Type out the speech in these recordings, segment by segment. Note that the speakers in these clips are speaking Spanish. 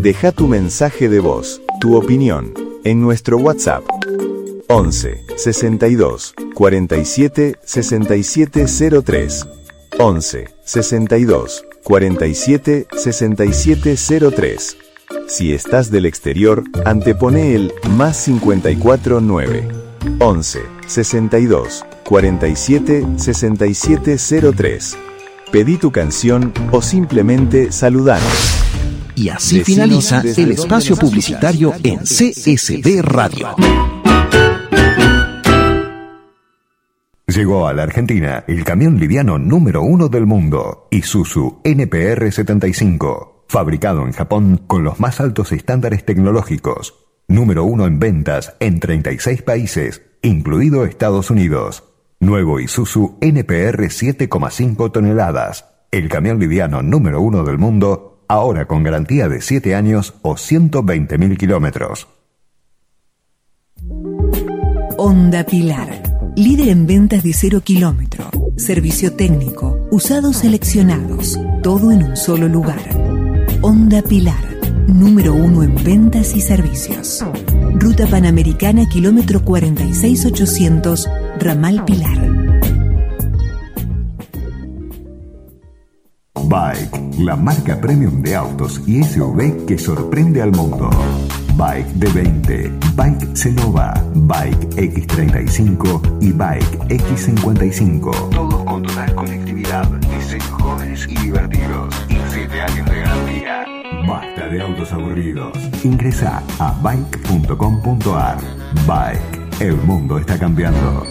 Deja tu mensaje de voz, tu opinión, en nuestro WhatsApp 11 62 47 67 03. 11 62 47 67 03. Si estás del exterior, antepone el más 54 9 11 62 47 67 03. Pedí tu canción o simplemente saludanos. Y así finaliza el espacio publicitario en CSB Radio. Llegó a la Argentina el camión liviano número 1 del mundo, Isuzu NPR 75, fabricado en Japón con los más altos estándares tecnológicos. Número 1 en ventas en 36 países, incluido Estados Unidos. Nuevo Isuzu NPR 7,5 toneladas, el camión liviano número 1 del mundo, ahora con garantía de 7 años o 120.000 kilómetros. Honda Pilar, líder en ventas de 0 kilómetro, servicio técnico, usados seleccionados, todo en un solo lugar. Honda Pilar, número 1 en ventas y servicios. Ruta Panamericana, kilómetro 46800, Ramal Pilar. Bike, la marca premium de autos y SUV que sorprende al mundo. Bike D20, Bike Cenova, Bike X35 y Bike X55. Todos con total conectividad, diseños jóvenes y divertidos y 7 años de garantía. Basta de autos aburridos. Ingresa a bike.com.ar. Bike, el mundo está cambiando.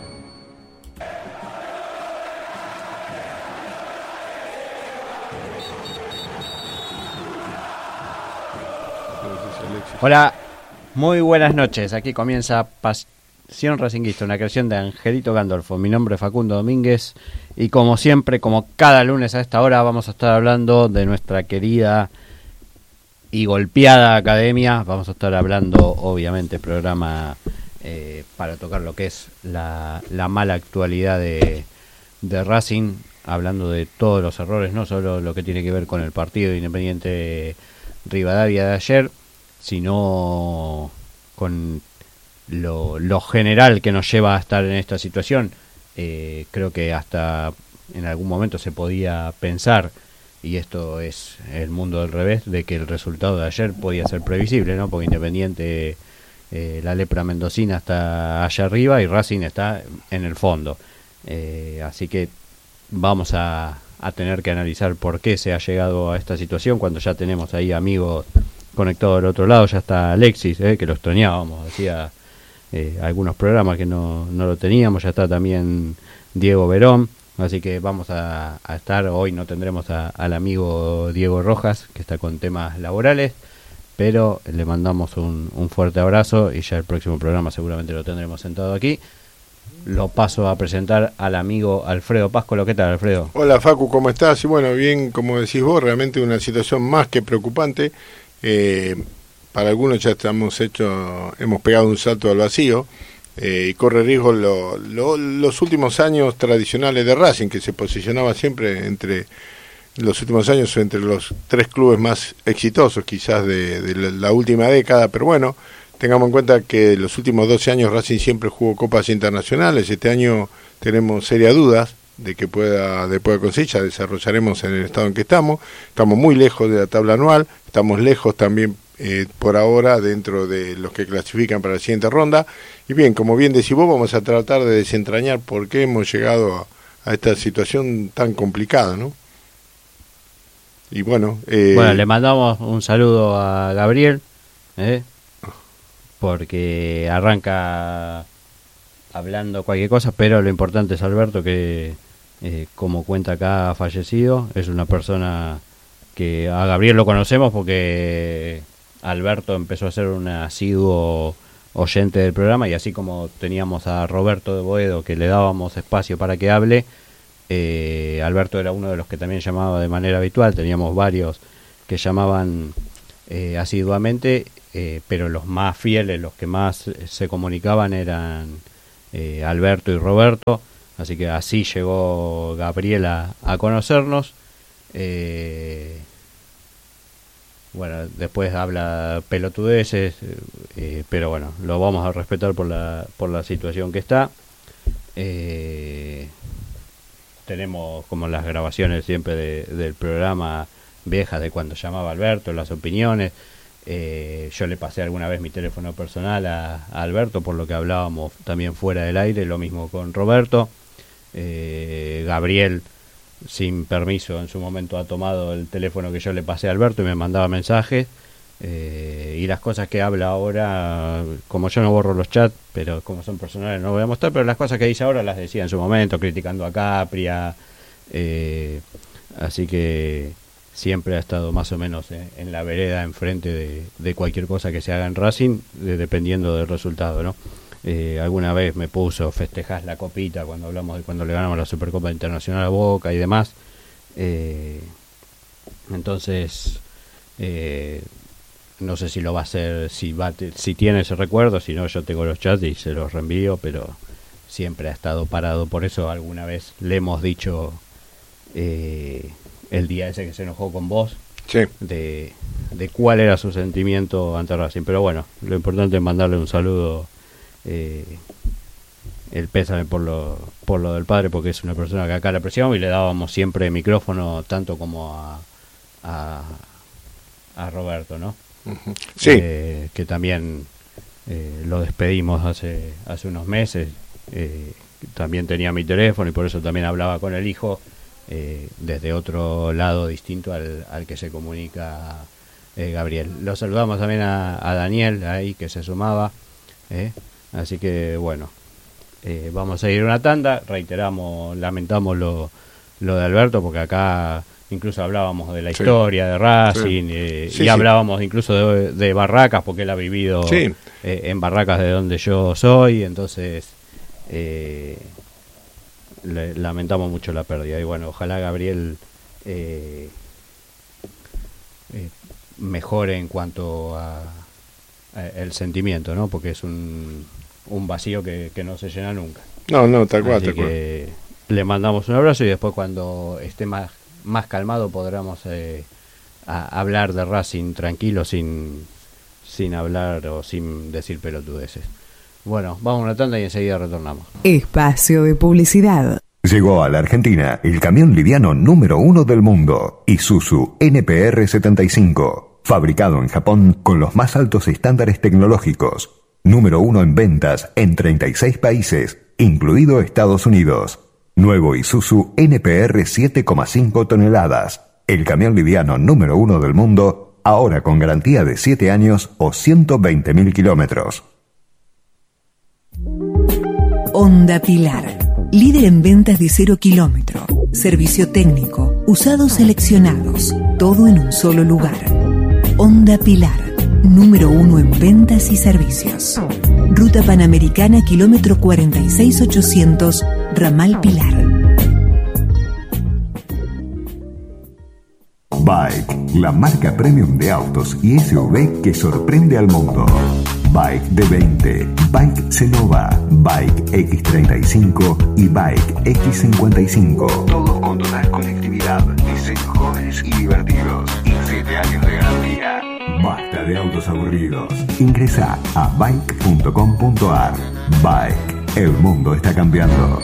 Hola, muy buenas noches. Aquí comienza Pasión Racinguista, una creación de Angelito Gandolfo. Mi nombre es Facundo Domínguez y como siempre, como cada lunes a esta hora, vamos a estar hablando de nuestra querida y golpeada academia. Vamos a estar hablando, obviamente, programa para tocar lo que es la mala actualidad de Racing, hablando de todos los errores, no solo lo que tiene que ver con el partido de Independiente Rivadavia de ayer, sino con lo general que nos lleva a estar en esta situación. Creo que hasta en algún momento se podía pensar, y esto es el mundo del revés, de que el resultado de ayer podía ser previsible, ¿no? Porque Independiente, la lepra mendocina está allá arriba y Racing está en el fondo. Así que vamos a tener que analizar por qué se ha llegado a esta situación cuando ya tenemos ahí amigos conectado del otro lado. Ya está Alexis, que lo extrañábamos, hacía algunos programas que no lo teníamos. Ya está también Diego Verón, así que vamos a estar, hoy no tendremos al amigo Diego Rojas, que está con temas laborales, pero le mandamos un fuerte abrazo y ya el próximo programa seguramente lo tendremos sentado aquí. Lo paso a presentar al amigo Alfredo Páscolo. ¿Qué tal, Alfredo? Hola, Facu, ¿cómo estás? Y bueno, bien, como decís vos, realmente una situación más que preocupante. Para algunos ya hemos pegado un salto al vacío, y corre riesgo los últimos años tradicionales de Racing, que se posicionaba siempre entre los tres clubes más exitosos quizás de la última década. Pero bueno, tengamos en cuenta que los últimos 12 años Racing siempre jugó copas internacionales. Este año tenemos serias dudas de que después de cosecha desarrollaremos en el estado en que estamos muy lejos de la tabla anual, estamos lejos también por ahora dentro de los que clasifican para la siguiente ronda. Y bien, como bien decís vos, vamos a tratar de desentrañar por qué hemos llegado a esta situación tan complicada, ¿no? Y bueno, le mandamos un saludo a Gabriel, porque arranca hablando cualquier cosa, pero lo importante es Alberto, que como cuenta acá, ha fallecido. Es una persona que a Gabriel lo conocemos porque Alberto empezó a ser un asiduo oyente del programa, y así como teníamos a Roberto de Boedo, que le dábamos espacio para que hable, Alberto era uno de los que también llamaba de manera habitual. Teníamos varios que llamaban asiduamente, pero los más fieles, los que más se comunicaban eran Alberto y Roberto. Así que así llegó Gabriela a conocernos. bueno, después habla pelotudeces, pero bueno, lo vamos a respetar por la situación que está. Tenemos como las grabaciones siempre del programa viejas de cuando llamaba Alberto, las opiniones. Yo le pasé alguna vez mi teléfono personal a Alberto, por lo que hablábamos también fuera del aire, lo mismo con Roberto. Gabriel, sin permiso, en su momento ha tomado el teléfono que yo le pasé a Alberto y me mandaba mensajes. Y las cosas que habla ahora, como yo no borro los chats, pero como son personales no voy a mostrar, pero las cosas que dice ahora las decía en su momento, criticando a Capria. Así que siempre ha estado más o menos en la vereda enfrente de cualquier cosa que se haga en Racing, dependiendo del resultado, ¿no? Alguna vez me puso festejás la copita cuando hablamos de cuando le ganamos la Supercopa Internacional a Boca y demás. Entonces no sé si lo va a hacer, si tiene ese recuerdo, si no yo tengo los chats y se los reenvío, pero siempre ha estado parado. Por eso alguna vez le hemos dicho el día ese que se enojó con vos, sí, de cuál era su sentimiento ante Racing. Pero bueno, lo importante es mandarle un saludo, el pésame por lo del padre, porque es una persona que acá le apreciamos y le dábamos siempre micrófono tanto como a Roberto, ¿no? Sí. Que también lo despedimos hace unos meses. También tenía mi teléfono y por eso también hablaba con el hijo, desde otro lado distinto al que se comunica Gabriel. Lo saludamos también a Daniel ahí, que se sumaba, así que bueno, vamos a ir a una tanda. Reiteramos, lamentamos lo de Alberto, porque acá incluso hablábamos de la historia de Racing, y hablábamos incluso de Barracas, porque él ha vivido en Barracas, de donde yo soy. Entonces lamentamos mucho la pérdida y bueno, ojalá Gabriel mejore en cuanto a el sentimiento, ¿no? Porque es un vacío que no se llena nunca. No, tal cual, tal cual. Le mandamos un abrazo y después, cuando esté más calmado, podremos hablar de Racing tranquilo, sin hablar o sin decir pelotudeces. Bueno, vamos a una tanda y enseguida retornamos. Espacio de publicidad. Llegó a la Argentina el camión liviano número 1 del mundo, Isuzu NPR 75, fabricado en Japón con los más altos estándares tecnológicos. Número 1 en ventas en 36 países, incluido Estados Unidos. Nuevo Isuzu NPR 7,5 toneladas. El camión liviano número 1 del mundo, ahora con garantía de 7 años o 120.000 kilómetros. Honda Pilar, líder en ventas de 0 kilómetro. Servicio técnico, usados seleccionados, todo en un solo lugar. Honda Pilar, número 1 en ventas y servicios. Ruta Panamericana, kilómetro 46800, Ramal Pilar. Bike, la marca premium de autos y SUV que sorprende al mundo. Bike D20, Bike Cenova, Bike X35 y Bike X55. Todos con total conectividad, diseños jóvenes y divertidos y 7 años de garantía. Basta de autos aburridos. Ingresa a bike.com.ar. Bike, el mundo está cambiando.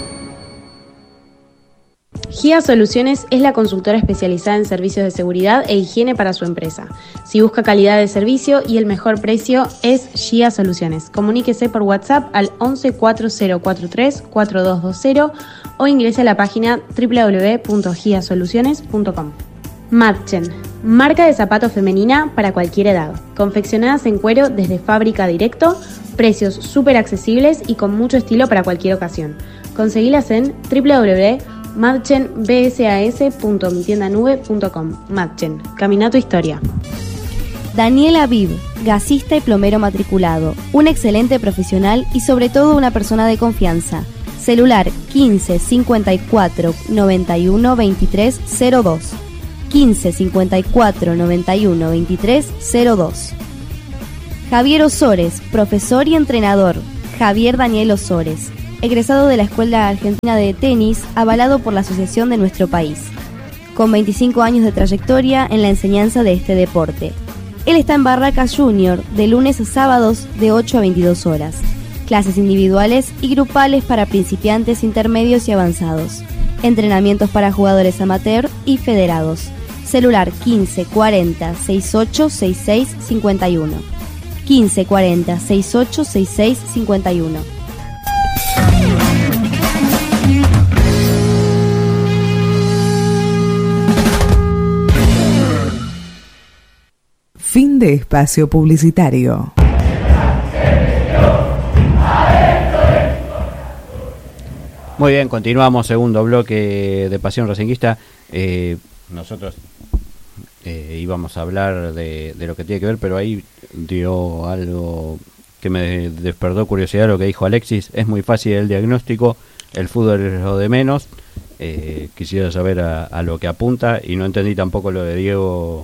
GIA Soluciones es la consultora especializada en servicios de seguridad e higiene para su empresa. Si busca calidad de servicio y el mejor precio, es GIA Soluciones. Comuníquese por WhatsApp al 11 4043 4220 o ingrese a la página www.giasoluciones.com. Madchen, marca de zapatos femenina para cualquier edad. Confeccionadas en cuero desde fábrica directo, precios súper accesibles y con mucho estilo para cualquier ocasión. Conseguilas en www.madchenbsas.mitiendanube.com. Madchen, camina tu historia. Daniel Aviv, gasista y plomero matriculado, un excelente profesional y sobre todo una persona de confianza. Celular 15 54 91 23 02. 15 54 91 23 02. Javier Osores, profesor y entrenador. Javier Daniel Osores, egresado de la Escuela Argentina de Tenis, avalado por la asociación de nuestro país, con 25 años de trayectoria en la enseñanza de este deporte. Él está en Barracas Junior, de lunes a sábados de 8 a 22 horas. Clases individuales y grupales para principiantes, intermedios y avanzados. Entrenamientos para jugadores amateur y federados. Celular 15 40 68 66 51. 15 40 68 66 51. Fin de espacio publicitario. Muy bien, continuamos, segundo bloque de Pasión Racinguista. Nosotros íbamos a hablar de lo que tiene que ver, pero ahí dio algo que me despertó curiosidad lo que dijo Alexis. Es muy fácil el diagnóstico, el fútbol es lo de menos. Quisiera saber a lo que apunta, y no entendí tampoco lo de Diego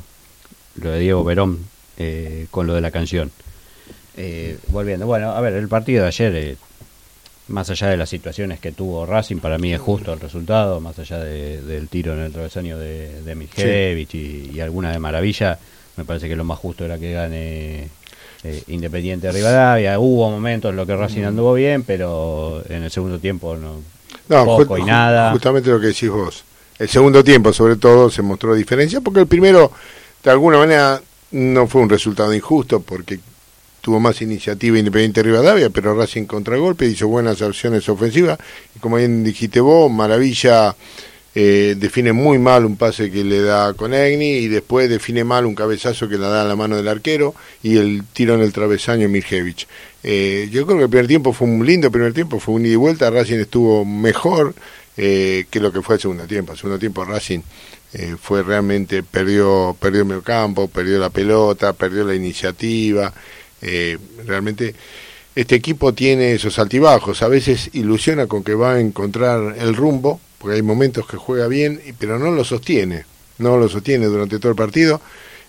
Verón con lo de la canción. Volviendo, bueno, a ver, el partido de ayer, más allá de las situaciones que tuvo Racing, para mí es justo el resultado, más allá del tiro en el travesaño de Mijevich y alguna de Maravilla. Me parece que lo más justo era que gane Independiente de Rivadavia. Hubo momentos en los que Racing anduvo bien, pero en el segundo tiempo poco y nada. Justamente lo que decís vos. El segundo tiempo, sobre todo, se mostró diferencia, porque el primero, de alguna manera, no fue un resultado injusto, porque tuvo más iniciativa Independiente de Rivadavia, pero Racing contragolpe, hizo buenas acciones ofensivas, y como bien dijiste vos, Maravilla define muy mal un pase que le da a Conegni, y después define mal un cabezazo que le da a la mano del arquero, y el tiro en el travesaño Mirjevich. Yo creo que el primer tiempo fue un lindo primer tiempo, fue un ida y vuelta. Racing estuvo mejor que lo que fue el segundo tiempo. El segundo tiempo Racing fue realmente, perdió el medio campo, perdió la pelota, perdió la iniciativa. Realmente este equipo tiene esos altibajos, a veces ilusiona con que va a encontrar el rumbo, porque hay momentos que juega bien, pero no lo sostiene durante todo el partido,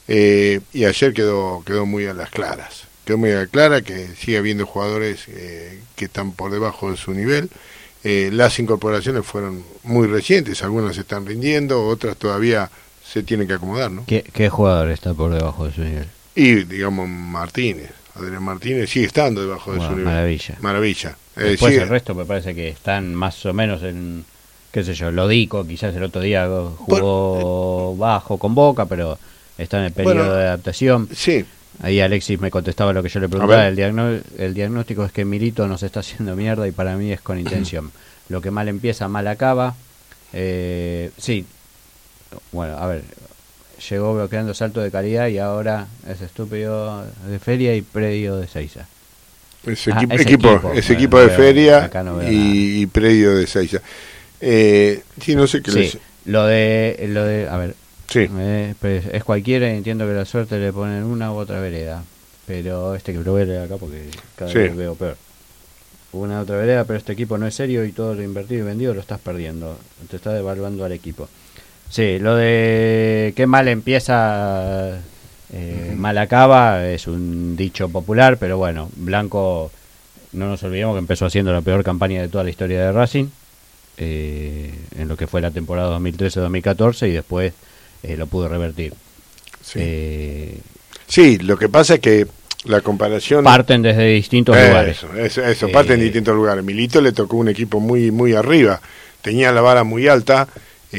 y ayer quedó muy a las claras, que sigue habiendo jugadores que están por debajo de su nivel. Las incorporaciones fueron muy recientes, algunas están rindiendo, otras todavía se tienen que acomodar, ¿no? ¿Qué jugador está por debajo de su nivel? Y digamos Adrián Martínez sigue estando debajo de su nivel. Maravilla. Después el resto me parece que están más o menos en, qué sé yo, Lodico quizás el otro día jugó bajo con Boca, pero está en el periodo de adaptación. Sí. Ahí Alexis me contestaba lo que yo le preguntaba. El diagnóstico es que Milito nos está haciendo mierda, y para mí es con intención. Lo que mal empieza, mal acaba. Sí. Bueno, a ver, llegó bloqueando salto de calidad, y ahora es estúpido de Feria y predio de Seiza. Ese equipo de Feria y predio de Seiza. Sí, no sé qué lo de a ver, sí. Pues es cualquiera, y entiendo que la suerte le ponen una u otra vereda, pero que lo voy a leer acá porque cada vez veo peor. Una u otra vereda, pero este equipo no es serio, y todo lo invertido y vendido lo estás perdiendo, te está devaluando al equipo. Sí, lo de que mal empieza, mal acaba, es un dicho popular, pero bueno, Blanco, no nos olvidemos que empezó haciendo la peor campaña de toda la historia de Racing, en lo que fue la temporada 2013-2014, y después lo pudo revertir. Sí. Sí, lo que pasa es que la comparación... Parten desde distintos lugares. Eso parten de distintos lugares. Milito le tocó un equipo muy, muy arriba, tenía la vara muy alta.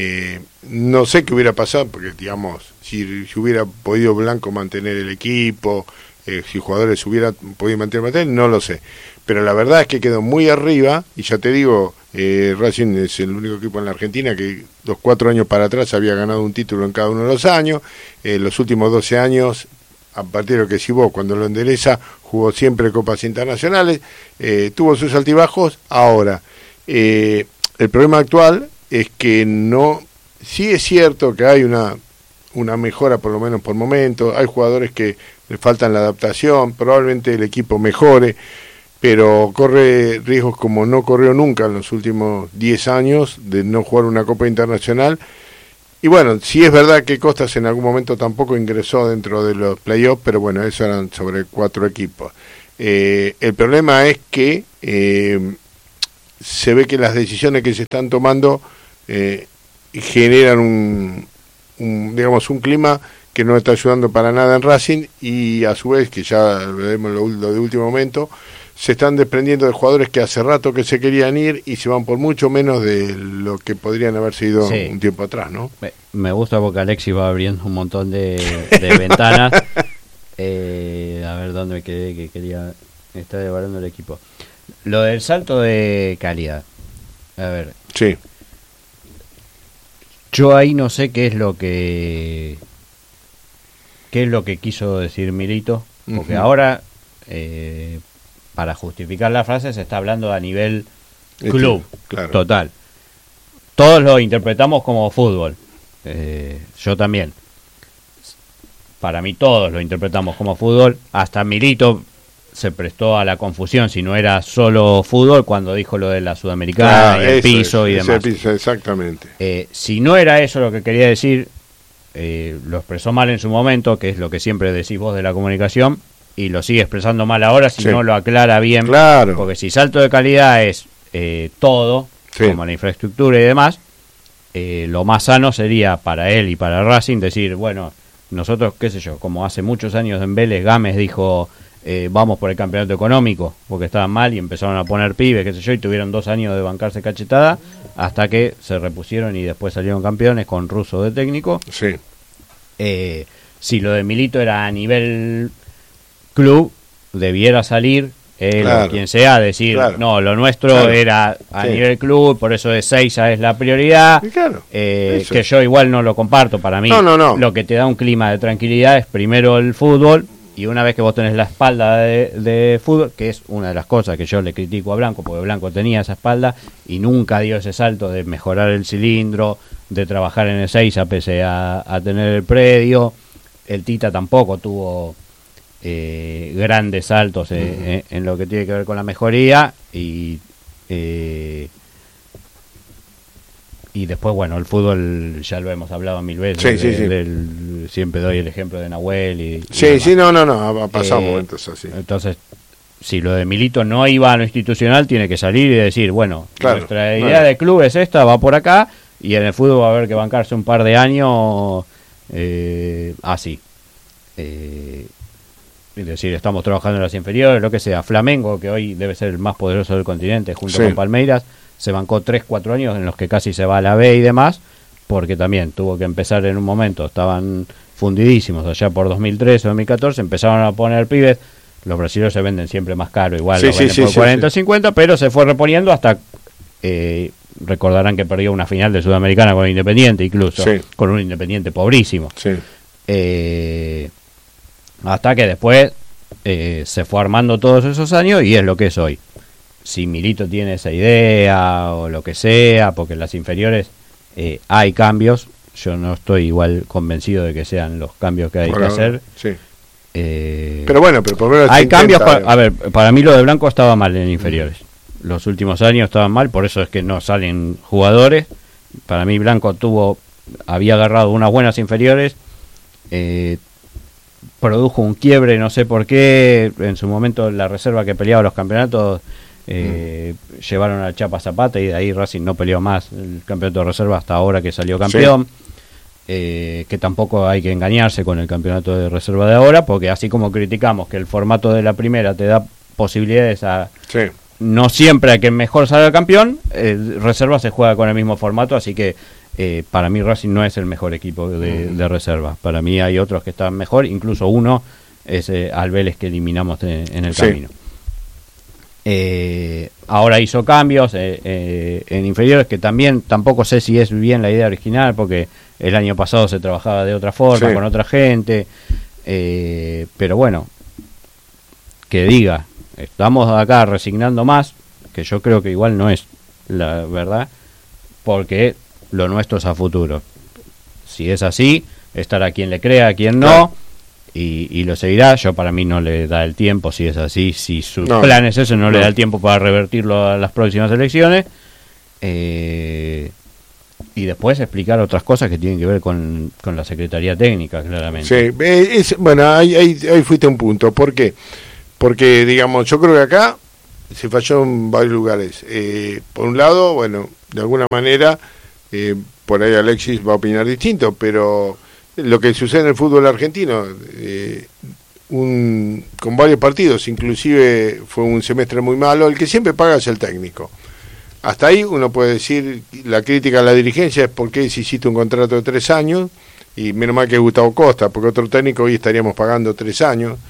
No sé qué hubiera pasado, porque digamos, si hubiera podido Blanco mantener el equipo, si jugadores hubieran podido mantener, no lo sé, pero la verdad es que quedó muy arriba, y ya te digo, Racing es el único equipo en la Argentina que los 4 años para atrás había ganado un título en cada uno de los años. Los últimos 12 años, a partir de lo que decís vos, cuando lo endereza, jugó siempre copas internacionales, tuvo sus altibajos. Ahora, el problema actual es que sí es cierto que hay una mejora, por lo menos por momento, hay jugadores que le faltan la adaptación, probablemente el equipo mejore, pero corre riesgos como no corrió nunca en los últimos 10 años de no jugar una Copa Internacional. Y bueno, sí es verdad que Costas en algún momento tampoco ingresó dentro de los playoffs, pero bueno, eso eran sobre 4 equipos. El problema es que se ve que las decisiones que se están tomando generan un clima que no está ayudando para nada en Racing, y a su vez, que ya veremos lo de último momento, se están desprendiendo de jugadores que hace rato que se querían ir y se van por mucho menos de lo que podrían haberse ido un tiempo atrás, ¿no? Me gusta porque Alexis va abriendo un montón de ventanas. A ver dónde me quedé, que quería estar evaluando el equipo. Lo del salto de calidad. A ver. Sí. Yo ahí no sé qué es lo que quiso decir Milito, porque ahora para justificar la frase se está hablando a nivel club, claro. Total. Todos lo interpretamos como fútbol. Yo también. Para mí todos lo interpretamos como fútbol. Hasta Milito se prestó a la confusión si no era solo fútbol cuando dijo lo de la Sudamericana, y el piso y demás. Piso, exactamente. Si no era eso lo que quería decir, lo expresó mal en su momento, que es lo que siempre decís vos de la comunicación, y lo sigue expresando mal ahora si no lo aclara bien. Claro. Porque si salto de calidad es todo, como la infraestructura y demás, lo más sano sería para él y para Racing decir, bueno, nosotros, qué sé yo, como hace muchos años en Vélez, Gámez dijo, vamos por el campeonato económico, porque estaban mal y empezaron a poner pibes, qué sé yo, y tuvieron 2 años de bancarse cachetada, hasta que se repusieron y después salieron campeones con Russo de técnico. Sí. Si lo de Milito era a nivel club, debiera salir o quien sea, decir, no, lo nuestro era a nivel club, por eso de 6 ya es la prioridad, que yo igual no lo comparto. Para mí lo que te da un clima de tranquilidad es primero el fútbol, y una vez que vos tenés la espalda de fútbol, que es una de las cosas que yo le critico a Blanco, porque Blanco tenía esa espalda y nunca dio ese salto de mejorar el cilindro, de trabajar en el 6 a pese a tener el predio. El Tita tampoco tuvo grandes saltos en lo que tiene que ver con la mejoría, y después, bueno, el fútbol ya lo hemos hablado 1000 veces. Siempre doy el ejemplo de Nahuel ha pasado momentos así. Entonces, si lo de Milito no iba a lo institucional, tiene que salir y decir, bueno, nuestra idea de club es esta, va por acá, y en el fútbol va a haber que bancarse un par de años así. Es decir, estamos trabajando en las inferiores, lo que sea. Flamengo, que hoy debe ser el más poderoso del continente, junto con Palmeiras, se bancó 3-4 años en los que casi se va a la B y demás, porque también tuvo que empezar en un momento, estaban fundidísimos allá por 2013 o 2014, empezaron a poner pibes. Los brasileños se venden siempre más caro, igual lo venden por 40 o 50, pero se fue reponiendo hasta recordarán que perdió una final de Sudamericana con Independiente, incluso con un Independiente pobrísimo, hasta que después se fue armando todos esos años y es lo que es hoy. Si Milito tiene esa idea o lo que sea, porque en las inferiores hay cambios, yo no estoy igual convencido de que sean los cambios que hay que hacer. Pero bueno, pero por lo menos hay cambios. A ver, para mí lo de Blanco estaba mal en inferiores. Los últimos años estaban mal, por eso es que no salen jugadores. Para mí Blanco había agarrado unas buenas inferiores, produjo un quiebre, no sé por qué. En su momento la reserva que peleaba los campeonatos llevaron al Chapa Zapata, y de ahí Racing no peleó más el campeonato de reserva hasta ahora que salió campeón. Que tampoco hay que engañarse con el campeonato de reserva de ahora, porque así como criticamos que el formato de la primera te da posibilidades a no siempre a que mejor salga el campeón, reserva se juega con el mismo formato, así que para mí Racing no es el mejor equipo de reserva. Para mí hay otros que están mejor, incluso uno es al Vélez que eliminamos en el camino. Ahora hizo cambios en inferiores, que tampoco sé si es bien la idea original, porque el año pasado se trabajaba de otra forma, con otra gente, pero bueno, que diga, estamos acá resignando más, que yo creo que igual no es la verdad, porque lo nuestro es a futuro. Si es así, estará quien le crea, quien no, y lo seguirá. Yo, para mí, no le da el tiempo, si es así, si su plan es ese, no le da el tiempo para revertirlo a las próximas elecciones, y después explicar otras cosas que tienen que ver con la Secretaría Técnica, claramente. Bueno, ahí fuiste a un punto. ¿Por qué? Porque, digamos, yo creo que acá se falló en varios lugares. Por un lado, bueno, de alguna manera, por ahí Alexis va a opinar distinto, pero lo que sucede en el fútbol argentino, con varios partidos, inclusive fue un semestre muy malo, el que siempre paga es el técnico. Hasta ahí uno puede decir, la crítica a la dirigencia es por qué si hiciste un contrato de 3 años, y menos mal que es Gustavo Costa, porque otro técnico hoy estaríamos pagando 3 años.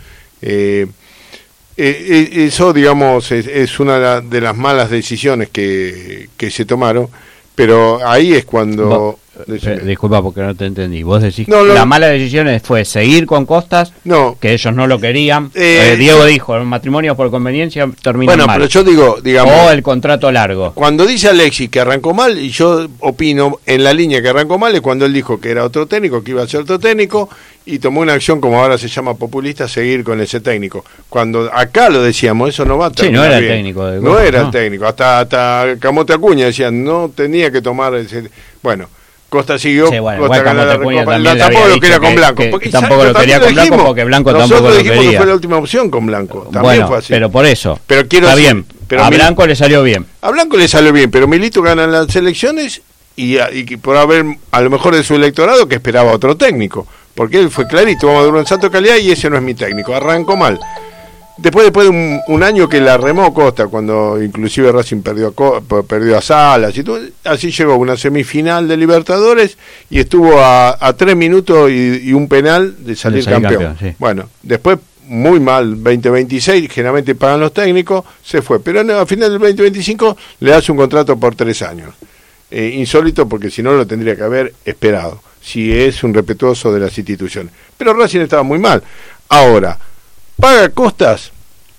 Eso, digamos, es una de las malas decisiones que se tomaron, pero ahí es cuando... Disculpa porque no te entendí. Vos decís no, que la mala decisión fue seguir con Costas, que ellos no lo querían. Diego dijo, el matrimonio por conveniencia termina mal. Bueno, pero yo digo, digamos... O el contrato largo. Cuando dice Alexis que arrancó mal, y yo opino en la línea que arrancó mal, es cuando él dijo que era otro técnico, que iba a ser otro técnico, y tomó una acción, como ahora se llama populista, seguir con ese técnico. Cuando acá lo decíamos, eso no va a terminar no era bien. El técnico. No era el técnico. Hasta Camote Acuña decían, no tenía que tomar ese... Bueno... Costa siguió, Costa ganó la Recopa, tampoco lo quería con Blanco, porque tampoco lo quería con Blanco porque Blanco tampoco lo quería. Nosotros dijimos que fue la última opción con Blanco, también bueno, fue así. Pero por eso, pero quiero está decir, bien, pero a Blanco le salió bien. A Blanco le salió bien, pero Milito gana las elecciones y por haber, a lo mejor de su electorado, que esperaba otro técnico, porque él fue clarito, vamos a dar un salto de calidad y ese no es mi técnico, arrancó mal. Después de un año que la remó Costa, cuando inclusive Racing perdió a Salas y todo, así llegó a una semifinal de Libertadores y estuvo a 3 minutos y un penal de salir campeón. Sí. Bueno, después muy mal, 2026, generalmente pagan los técnicos, se fue, pero a final del 2025 le hace un contrato por 3 años. Insólito porque si no lo tendría que haber esperado, si es un respetuoso de las instituciones. Pero Racing estaba muy mal. Ahora, paga Costas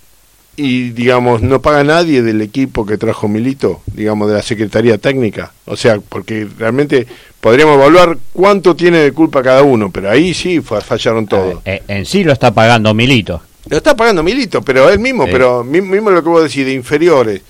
y, digamos, no paga nadie del equipo que trajo Milito, digamos, de la Secretaría Técnica. O sea, porque realmente podríamos evaluar cuánto tiene de culpa cada uno, pero ahí sí fallaron todos. En sí lo está pagando Milito. Lo está pagando Milito, pero él mismo, pero mismo lo que vos decís de inferiores,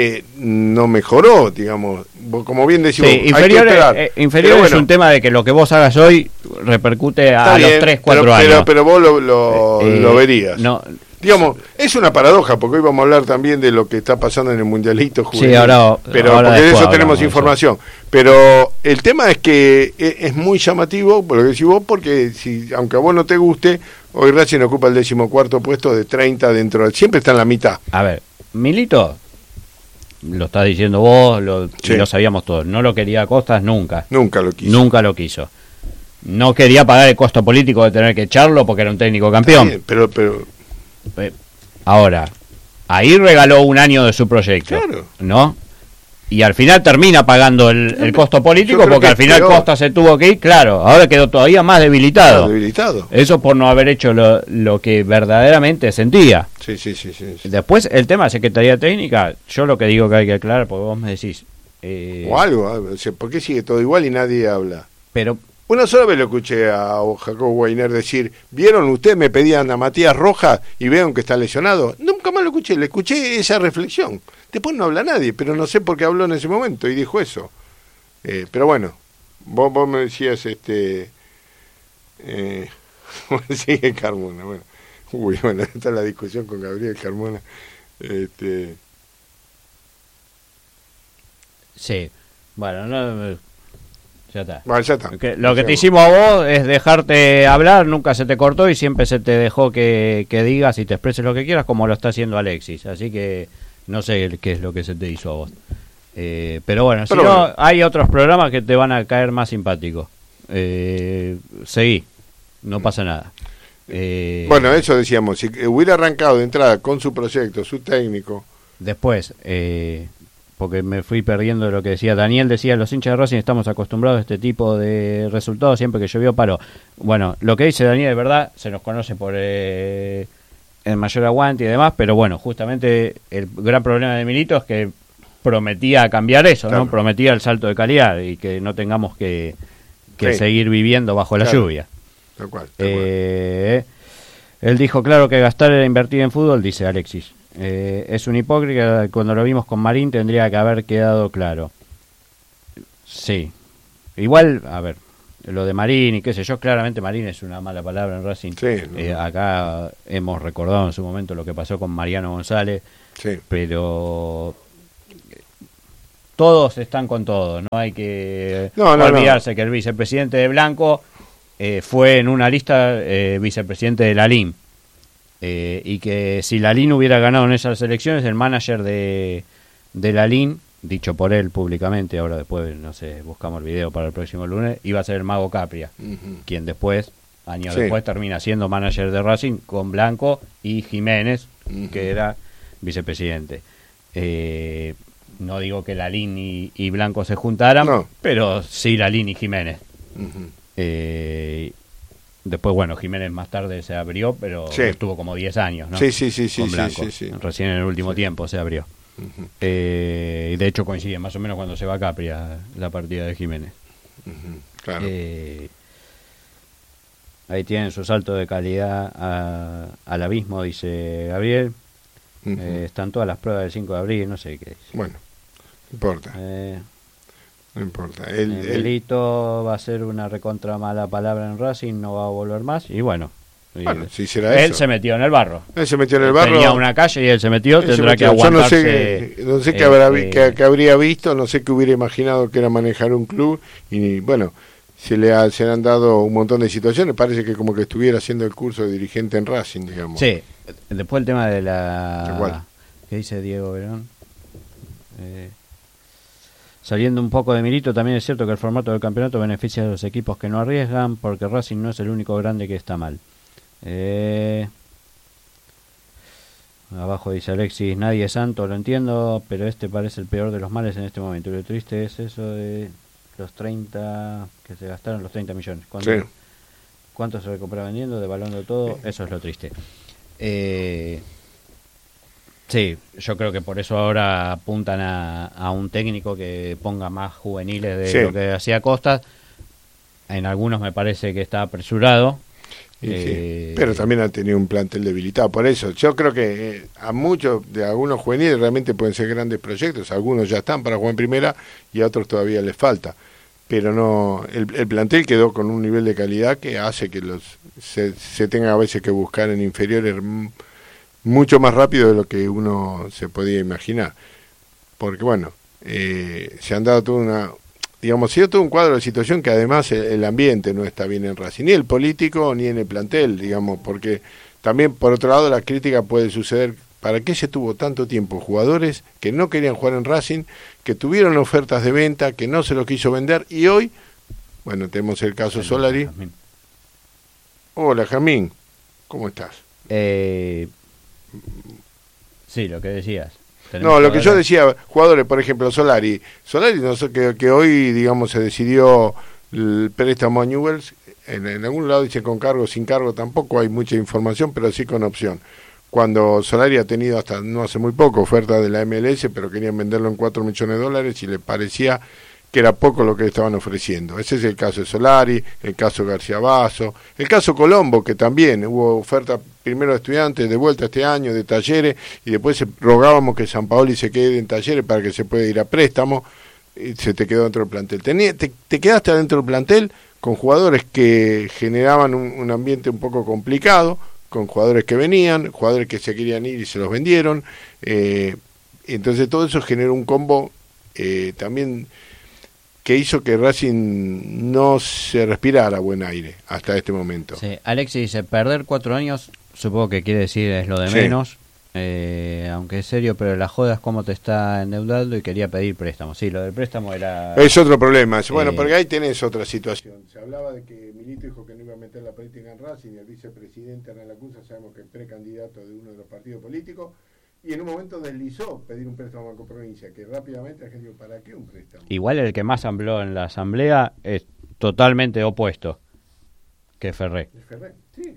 no mejoró, digamos, como bien decimos. Sí, inferior es un tema de que lo que vos hagas hoy repercute a los 3-4 años. Pero vos lo verías. No, digamos, es una paradoja, porque hoy vamos a hablar también de lo que está pasando en el Mundialito juvenil. Sí, ahora porque de eso tenemos información. Pero el tema es que es muy llamativo, por lo que decís vos, porque aunque a vos no te guste, hoy Racing ocupa el 14º puesto de 30 dentro del... Siempre está en la mitad. A ver, Milito... Lo estás diciendo vos, lo sabíamos todos. No lo quería Costas nunca. Nunca lo quiso. No quería pagar el costo político de tener que echarlo porque era un técnico campeón. Bien, pero ahora, ahí regaló un año de su proyecto. Claro. ¿No? Y al final termina pagando el costo político porque al final Costa se tuvo que ir, claro, ahora quedó todavía más debilitado. Eso por no haber hecho lo que verdaderamente sentía. Sí. Después, el tema de Secretaría Técnica, yo lo que digo que hay que aclarar, porque vos me decís... o algo, o sea, ¿por qué sigue todo igual y nadie habla? Pero... Una sola vez lo escuché a Jacobo Weiner decir, ¿vieron? Ustedes me pedían a Matías Rojas y vieron que está lesionado. Nunca más lo escuché, le escuché esa reflexión. Después no habla nadie, pero no sé por qué habló en ese momento y dijo eso. Pero bueno, vos me decías, sigue Carmona, bueno, esta es la discusión con Gabriel Carmona. Sí, bueno, no... Ya está. Bueno, ya está. Lo que te hicimos a vos es dejarte hablar, nunca se te cortó y siempre se te dejó que digas y te expreses lo que quieras, como lo está haciendo Alexis. Así que no sé qué es lo que se te hizo a vos. Pero bueno, si no, hay otros programas que te van a caer más simpáticos. Seguí, no pasa nada. Bueno, eso decíamos, si hubiera arrancado de entrada con su proyecto, su técnico. Después, porque me fui perdiendo de lo que decía Daniel, decía, los hinchas de Racing estamos acostumbrados a este tipo de resultados, siempre que llovió paró. Bueno, lo que dice Daniel es verdad, se nos conoce por el mayor aguante y demás, pero bueno, justamente el gran problema de Milito es que prometía cambiar eso, claro, ¿no? Prometía el salto de calidad y que no tengamos que seguir viviendo bajo la lluvia. Tal cual. Él dijo, claro, que gastar era invertir en fútbol, dice Alexis. Es un hipócrita, cuando lo vimos con Marín tendría que haber quedado claro. Sí. Igual, a ver, lo de Marín y qué sé yo, claramente Marín es una mala palabra en Racing. Sí, acá hemos recordado en su momento lo que pasó con Mariano González, sí, pero todos están con todo, no hay que olvidarse que el vicepresidente de Blanco fue en una lista vicepresidente de la LIN. Y que si la LIN hubiera ganado en esas elecciones, el manager de la LIN, dicho por él públicamente, ahora después, no sé, buscamos el video para el próximo lunes, iba a ser el Mago Capria, quien después, años después, termina siendo manager de Racing con Blanco y Jiménez, que era vicepresidente. No digo que la LIN y Blanco se juntaran, pero sí la LIN y Jiménez. Después, bueno, Jiménez más tarde se abrió, pero estuvo como 10 años, ¿no? Con Blanco. Recién en el último tiempo se abrió. Y de hecho coincide más o menos cuando se va Capria la partida de Jiménez. Claro. Ahí tienen su salto de calidad al abismo, dice Gabriel. Están todas las pruebas del 5 de abril, no sé qué dice. Bueno, no importa. No importa. El delito va a ser una recontra mala palabra en Racing, no va a volver más. Y bueno, si será él se metió en el barro. Él se metió en el barro. Tenía una calle y él se metió, tendrá que aguantarse. Yo no sé qué habría visto, no sé qué hubiera imaginado que era manejar un club. Y bueno, se le han dado un montón de situaciones. Parece que como que estuviera haciendo el curso de dirigente en Racing, digamos. Sí, después el tema de la... ¿Qué dice Diego Verón? Saliendo un poco de Milito, también es cierto que el formato del campeonato beneficia a los equipos que no arriesgan, porque Racing no es el único grande que está mal. Abajo dice Alexis, nadie es santo, lo entiendo, pero este parece el peor de los males en este momento. Y lo triste es eso de los 30, que se gastaron los 30 millones. ¿Cuánto se recupera vendiendo, devaluando todo? Eso es lo triste. Sí, yo creo que por eso ahora apuntan a un técnico que ponga más juveniles de lo que hacía Costas. En algunos me parece que está apresurado. Pero también ha tenido un plantel debilitado. Por eso, yo creo que a muchos de algunos juveniles realmente pueden ser grandes proyectos. Algunos ya están para jugar en primera y a otros todavía les falta. Pero no, el plantel quedó con un nivel de calidad que hace que se tenga a veces que buscar en inferiores mucho más rápido de lo que uno se podía imaginar, porque bueno, se han dado todo un cuadro de situación que además el ambiente no está bien en Racing, ni el político ni en el plantel, digamos, porque también por otro lado la crítica puede suceder, ¿para qué se tuvo tanto tiempo jugadores que no querían jugar en Racing, que tuvieron ofertas de venta, que no se los quiso vender, y hoy, bueno, tenemos el caso Solari. Hola Jamín, ¿cómo estás? Sí, lo que decías. No, lo que yo decía, jugadores, por ejemplo, Solari, no sé, que hoy, digamos, se decidió el préstamo a Newell's, en algún lado dice con cargo, sin cargo, tampoco hay mucha información, pero sí con opción. Cuando Solari ha tenido hasta no hace muy poco oferta de la MLS, pero querían venderlo en $4 millones y le parecía que era poco lo que le estaban ofreciendo. Ese es el caso de Solari, el caso García Basso, el caso Colombo, que también hubo oferta primero de Estudiantes, de vuelta este año, de Talleres, y después rogábamos que Sampaoli se quede en Talleres para que se pueda ir a préstamo, y se te quedó dentro del plantel. Te quedaste adentro del plantel con jugadores que generaban un ambiente un poco complicado, con jugadores que venían, jugadores que se querían ir y se los vendieron, entonces todo eso generó un combo también que hizo que Racing no se respirara buen aire hasta este momento. Sí, Alexis dice, perder 4 años, supongo que quiere decir es lo de menos, aunque es serio, pero la joda es cómo te está endeudando y quería pedir préstamo. Sí, lo del préstamo era... Es otro problema, bueno, porque ahí tenés otra situación. Se hablaba de que Milito dijo que no iba a meter la política en Racing, y el vicepresidente Hernán Lacunza, sabemos que es precandidato de uno de los partidos políticos, y en un momento deslizó pedir un préstamo a Banco Provincia, que rápidamente la gente dijo, ¿para qué un préstamo? Igual el que más habló en la asamblea es totalmente opuesto que Ferré. Ferré, sí.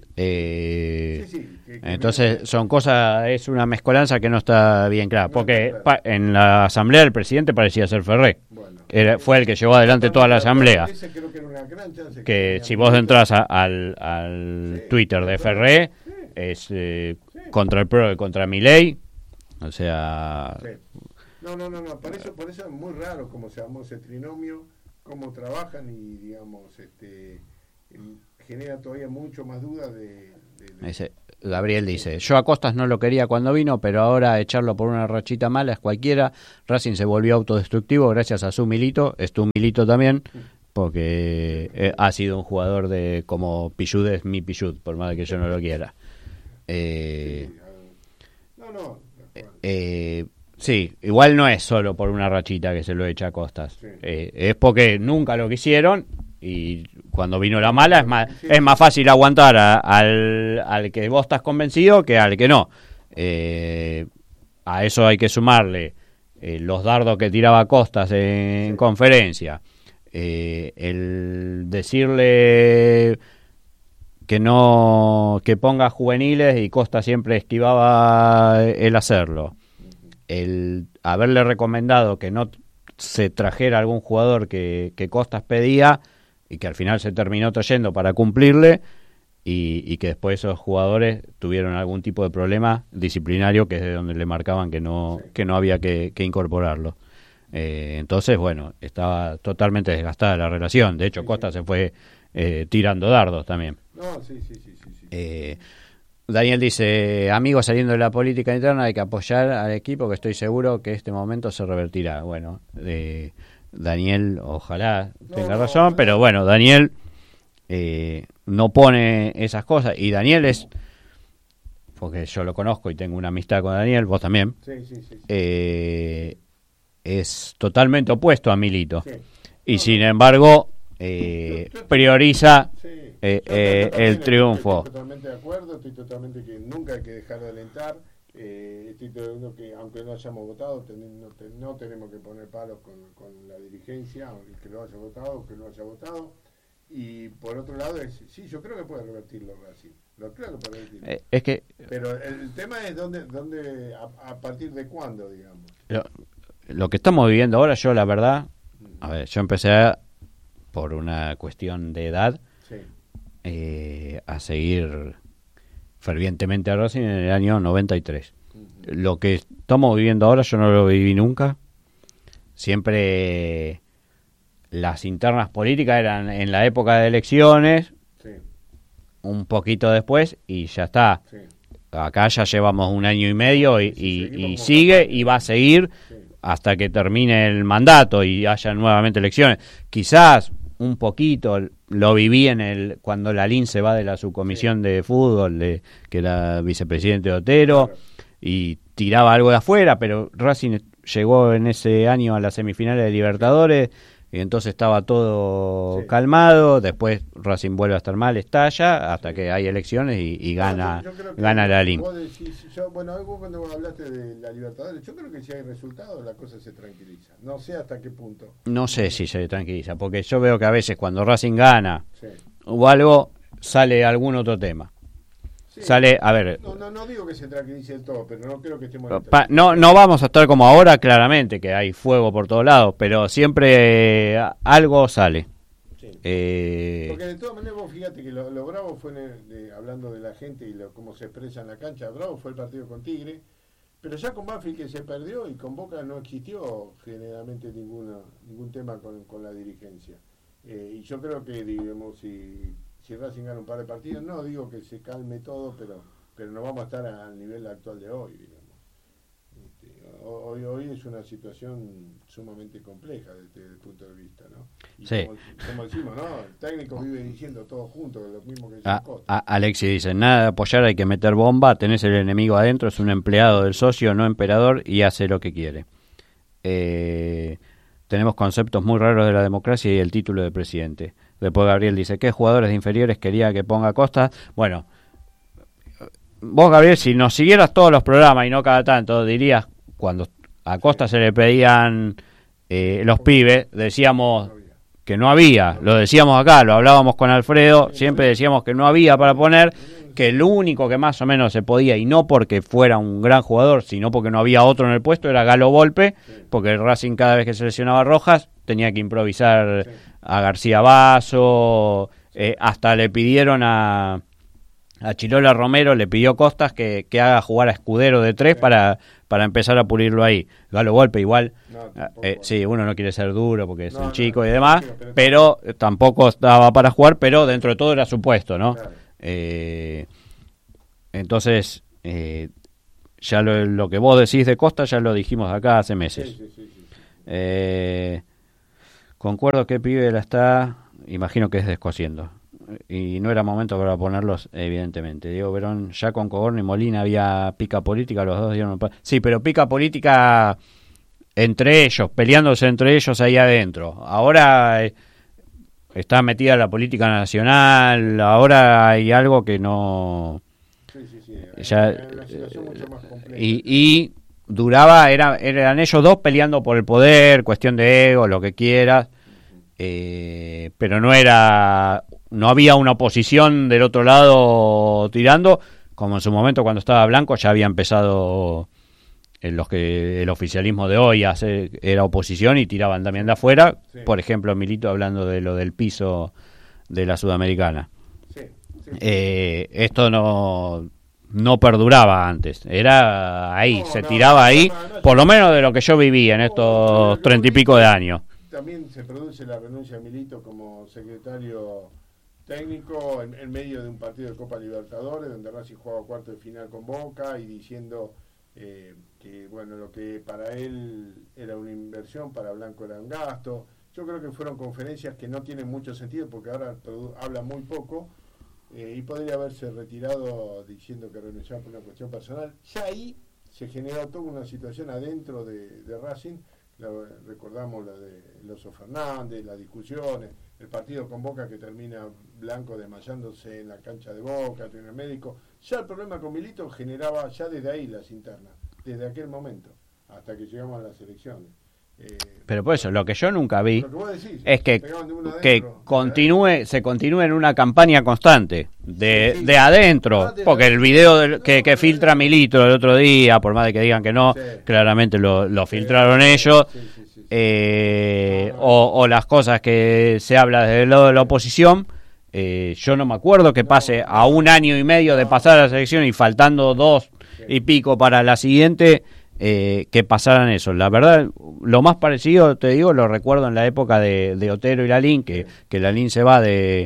Entonces son cosas, es una mezcolanza que no está bien clara, porque en la asamblea el presidente parecía ser Ferré. Bueno, fue el que llevó adelante toda la asamblea. Que si vos entras al Twitter de Ferré, es contra el PRO y contra Milei. O sea... Sí. No, por eso es muy raro cómo se llamó ese trinomio, cómo trabajan y, digamos, genera todavía mucho más dudas de... Gabriel dice, yo a Costas no lo quería cuando vino, pero ahora echarlo por una rachita mala es cualquiera. Racing se volvió autodestructivo gracias a su Milito, es tu Milito también, porque ha sido un jugador de como Pichud es mi Pichud, por más de que yo no lo quiera. Sí, igual no es solo por una rachita que se lo echa a Costas. Sí. Es porque nunca lo quisieron y cuando vino la mala es más fácil aguantar al que vos estás convencido que al que no. A eso hay que sumarle los dardos que tiraba Costas en conferencia. El decirle que ponga juveniles y Costa siempre esquivaba el hacerlo. El haberle recomendado que no se trajera algún jugador que Costas pedía y que al final se terminó trayendo para cumplirle y que después esos jugadores tuvieron algún tipo de problema disciplinario que es de donde le marcaban que no había que incorporarlo. Entonces, bueno, estaba totalmente desgastada la relación. De hecho, Costa se fue tirando dardos también. Daniel dice, amigos, saliendo de la política interna hay que apoyar al equipo, que estoy seguro que este momento se revertirá. Bueno, Daniel ojalá tenga razón, pero bueno, Daniel no pone esas cosas, y Daniel es, porque yo lo conozco y tengo una amistad con Daniel, vos también, es totalmente opuesto a Milito, y sin embargo prioriza el triunfo. Estoy totalmente de acuerdo, estoy totalmente que nunca hay que dejar de alentar. Estoy diciendo que aunque no hayamos votado, no tenemos que poner palos con la dirigencia, el que lo haya votado o que no haya votado. Y por otro lado, sí, yo creo que puede revertirlo Brasil. Lo creo que puede revertirlo. Pero el tema es dónde a partir de cuándo, digamos. Lo que estamos viviendo ahora, yo la verdad, a ver, yo empecé por una cuestión de edad a seguir fervientemente a Racing en el año 93. Lo que estamos viviendo ahora yo no lo viví nunca. Siempre las internas políticas eran en la época de elecciones, un poquito después y ya está. Acá ya llevamos 1 año y medio y sigue y va a seguir hasta que termine el mandato y haya nuevamente elecciones. Quizás un poquito lo viví cuando Lalín se va de la subcomisión de fútbol, que era vicepresidente de Otero, y tiraba algo de afuera, pero Racing llegó en ese año a las semifinales de Libertadores y entonces estaba todo calmado. Después Racing vuelve a estar mal, estalla hasta que hay elecciones y gana Lalín. Vos cuando hablaste de la Libertadores, yo creo que si hay resultados la cosa se tranquiliza. No sé hasta qué punto. No sé si se tranquiliza, porque yo veo que a veces cuando Racing gana o algo, sale algún otro tema. Sale, a ver. No digo que se tranquilice del todo, pero no creo que estemos. No vamos a estar como ahora, claramente, que hay fuego por todos lados, pero siempre algo sale. Porque de todas maneras, vos fíjate que lo bravo fue, hablando de la gente y cómo se expresa en la cancha, bravo fue el partido con Tigre, pero ya con Banfield que se perdió y con Boca no existió generalmente ningún tema con la dirigencia. Y yo creo que, digamos, si Racing gana un par de partidos, no digo que se calme todo, pero no vamos a estar al nivel actual de hoy, digamos. Hoy es una situación sumamente compleja desde el punto de vista, ¿no? Y como decimos, ¿no? El técnico vive diciendo todo junto, lo mismo que dice Costa. Alexis dice, nada de apoyar, hay que meter bomba, tenés el enemigo adentro, es un empleado del socio, no emperador, y hace lo que quiere. Tenemos conceptos muy raros de la democracia y el título de presidente. Después Gabriel dice, ¿qué jugadores de inferiores quería que ponga Costa? Bueno, vos, Gabriel, si nos siguieras todos los programas y no cada tanto, dirías, cuando a Costa se le pedían los pibes, decíamos que no había, lo decíamos acá, lo hablábamos con Alfredo, siempre decíamos que no había para poner, que el único que más o menos se podía, y no porque fuera un gran jugador, sino porque no había otro en el puesto, era Galo Volpe, porque el Racing cada vez que seleccionaba Rojas tenía que improvisar a García Basso, hasta le pidieron a Chilola Romero, le pidió Costas que haga jugar a Escudero de 3 para empezar a pulirlo ahí. Galo Volpe igual, sí, uno no quiere ser duro porque es un chico y demás, pero tampoco estaba para jugar, pero dentro de todo era su puesto, ¿no? Claro. Entonces, ya lo que vos decís de Costa ya lo dijimos acá hace meses. Concuerdo que pibe la está, imagino que es descosiendo. Y no era momento para ponerlos, evidentemente. Diego Verón, ya con Coborno y Molina había pica política, los dos dieron... Sí, pero pica política entre ellos, peleándose entre ellos ahí adentro. Ahora está metida la política nacional, ahora hay algo que no... Sí. Ya, una situación mucho más compleja. y duraba, eran ellos dos peleando por el poder, cuestión de ego, lo que quieras, pero no había una oposición del otro lado tirando, como en su momento cuando estaba Blanco ya había empezado el oficialismo de hoy era oposición y tiraban también de afuera, Sí. Por ejemplo Milito hablando de lo del piso de la Sudamericana. Sí. Esto no perduraba antes, era ahí, se No, tiraba ahí, no, por lo menos de lo que yo viví en estos 30 y pico de años. También se produce la renuncia de Milito como secretario técnico en medio de un partido de Copa Libertadores donde Racing jugaba cuarto de final con Boca y diciendo que bueno, lo que para él era una inversión, para Blanco era un gasto. Yo creo que fueron conferencias que no tienen mucho sentido porque ahora habla muy poco y podría haberse retirado diciendo que renunciaba por una cuestión personal. Ya ahí se generó toda una situación adentro de Racing. Recordamos la de Loso Fernández, las discusiones, el partido con Boca que termina Blanco desmayándose en la cancha de Boca, tiene el médico. Ya el problema con Milito generaba ya desde ahí las internas, desde aquel momento, hasta que llegamos a las elecciones. Pero por eso, lo que yo nunca vi Lo que vos decís, es que pegaban de uno se adentro, continúe en una campaña constante Sí. de adentro, porque el video que filtra Milito el otro día, por más de que digan que no, Sí. claramente lo filtraron ellos, Sí. o las cosas que se habla desde el lado de la oposición. Yo no me acuerdo que pase a un año y medio de pasar a la selección y faltando 2 y pico para la siguiente, que pasaran eso. La verdad, lo más parecido, te digo, lo recuerdo en la época de Otero y Lalín, que Lalín se va del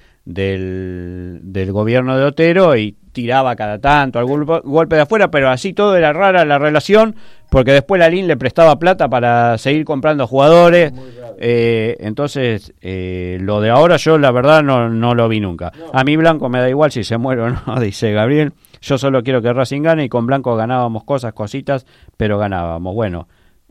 gobierno de Otero y tiraba cada tanto algún golpe de afuera, pero así todo era rara la relación, porque después Lalín le prestaba plata para seguir comprando jugadores. Entonces lo de ahora yo la verdad no lo vi nunca. A mí Blanco me da igual si se muere o no, dice Gabriel. Yo solo quiero que Racing gane y con Blanco ganábamos cositas, pero ganábamos. Bueno,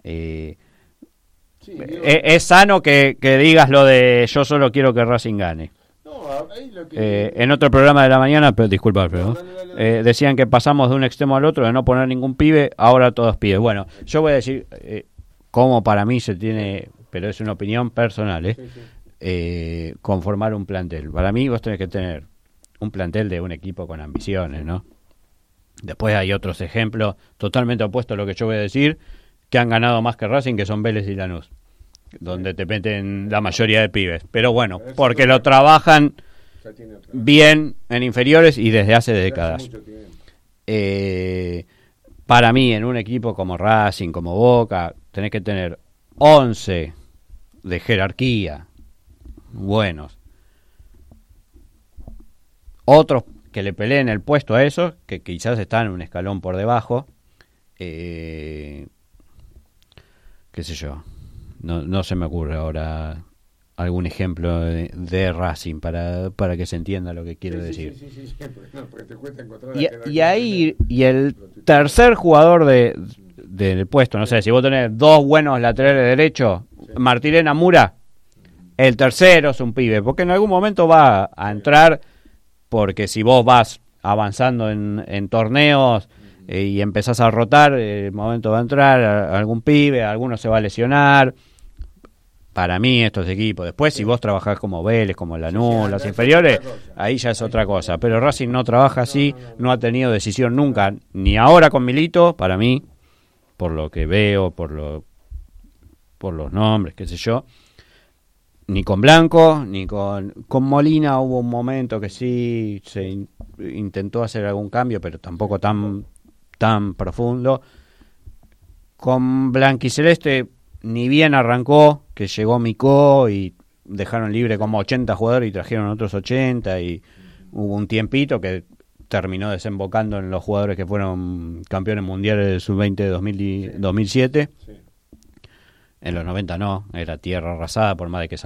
es sano que digas lo de yo solo quiero que Racing gane. En otro programa de la mañana, pero disculpa, pero decían que pasamos de un extremo al otro, de no poner ningún pibe, ahora todos pibes. Bueno, yo voy a decir cómo para mí se tiene, pero es una opinión personal, conformar un plantel. Para mí vos tenés que tener un plantel de un equipo con ambiciones, ¿no? Después hay otros ejemplos totalmente opuestos a lo que yo voy a decir, que han ganado más que Racing, que son Vélez y Lanús, donde te meten la mayoría de pibes. Pero bueno, porque lo trabajan bien en inferiores y desde hace décadas. Para mí, en un equipo como Racing, como Boca, tenés que tener 11 de jerarquía buenos. Otros que le peleen el puesto a esos, que quizás están un escalón por debajo. Qué sé yo. No se me ocurre ahora algún ejemplo de Racing para que se entienda lo que quiero decir. Sí, porque te cuesta encontrar Y ahí, y el tercer jugador del puesto, no sé, si vos tenés 2 buenos laterales derechos, Martirena Mura, el tercero es un pibe, porque en algún momento va a entrar, porque si vos vas avanzando en torneos y empezás a rotar, el momento va a entrar algún pibe, alguno se va a lesionar. Para mí estos equipos, después si vos trabajás como Vélez, como Lanús, las inferiores, ahí ya es otra cosa, pero Racing no trabaja así, no ha tenido decisión nunca, ni ahora con Milito, para mí, por lo que veo, por los nombres, qué sé yo, ni con Blanco, ni con Molina. Hubo un momento que sí se intentó hacer algún cambio, pero tampoco tan profundo. Con Blanquiceleste ni bien arrancó, que llegó Micó y dejaron libre como 80 jugadores y trajeron otros 80 y hubo un tiempito que terminó desembocando en los jugadores que fueron campeones mundiales del sub-20 de 2007. En los 90 no, era tierra arrasada, por más de que